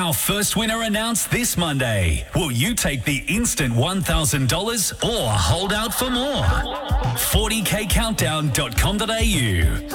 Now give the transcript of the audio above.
Our first winner announced this Monday. Will you take the instant $1,000 or hold out for more? 40kcountdown.com.au.